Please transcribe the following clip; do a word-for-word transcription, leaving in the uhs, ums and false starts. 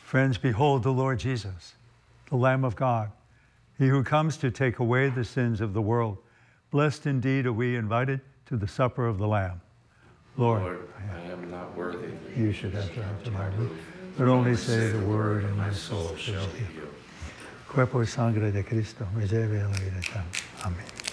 Friends, behold the Lord Jesus, the Lamb of God, he who comes to take away the sins of the world. Blessed indeed are we invited to the supper of the Lamb. Lord, Lord, I am not worthy that you should enter into my roof, but only say the word and my soul shall be healed. Cuerpo y sangre de Cristo, me lleve a la vida eterna. Amén.